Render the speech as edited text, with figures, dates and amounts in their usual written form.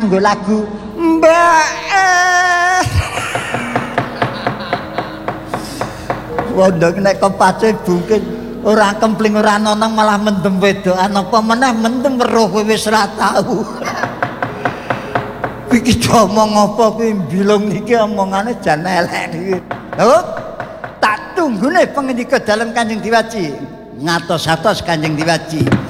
nggo lagu Mbak. Wondok nek kepace bungkit ora kempling ora nonong malah mendem wedokan apa meneh mendem weruh wis ora tau. Iki omong apa kuwi bilung niki omongane jan elek niki. Lho, tak tunggune pengendika dalem Kanjeng Diwaji. Ngatos-atos Kanjeng Diwaji.